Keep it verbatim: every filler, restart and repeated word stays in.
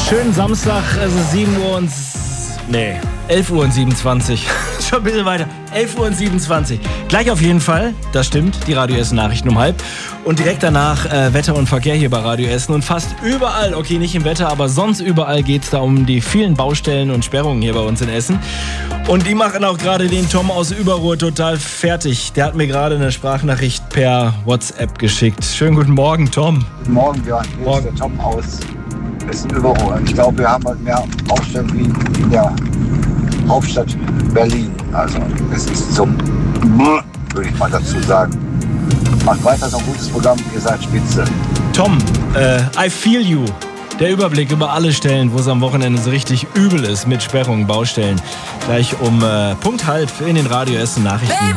Schönen Samstag, es ist sieben Uhr und... Nee, elf Uhr und siebenundzwanzig. Schon ein bisschen weiter. elf Uhr und siebenundzwanzig. Gleich auf jeden Fall, das stimmt, die Radio Essen Nachrichten um halb. Und direkt danach äh, Wetter und Verkehr hier bei Radio Essen. Und fast überall, okay, nicht im Wetter, aber sonst überall geht es da um die vielen Baustellen und Sperrungen hier bei uns in Essen. Und die machen auch gerade den Tom aus Überruhr total fertig. Der hat mir gerade eine Sprachnachricht per WhatsApp geschickt. Schönen guten Morgen, Tom. Guten Morgen, Björn. Hier Morgen. ist der Tom aus Essen-Überruhr. Ich glaube, wir haben halt mehr Baustellen wie in der Hauptstadt Berlin. Also es ist zum würde ich mal dazu sagen. Macht weiter so ein gutes Programm, ihr seid spitze. Tom, äh, I feel you. Der Überblick über alle Stellen, wo es am Wochenende so richtig übel ist mit Sperrungen, Baustellen. Gleich um äh, Punkt halb in den Radio Essen Nachrichten.